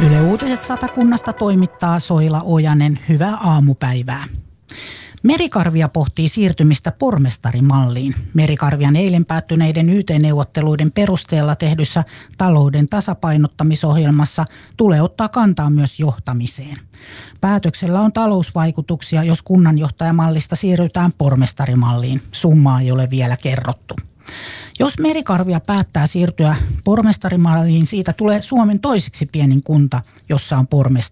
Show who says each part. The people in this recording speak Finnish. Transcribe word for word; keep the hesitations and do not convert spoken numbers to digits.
Speaker 1: Yle Uutiset Satakunnasta toimittaa Soila Ojanen. Hyvää aamupäivää. Merikarvia pohtii siirtymistä pormestarimalliin. Merikarvian eilen päättyneiden Y T-neuvotteluiden perusteella tehdyssä talouden tasapainottamisohjelmassa tulee ottaa kantaa myös johtamiseen. Päätöksellä on talousvaikutuksia, jos kunnanjohtajamallista siirrytään pormestarimalliin. Summaa ei ole vielä kerrottu. Jos Merikarvia päättää siirtyä pormestarimalliin, siitä tulee Suomen toiseksi pienin kunta, jossa on pormestari.